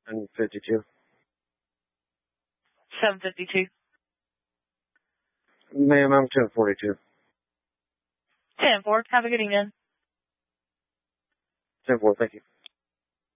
And 52. 752. Ma'am, I'm 1042. 10-4. Have a good evening. 10-4, thank you.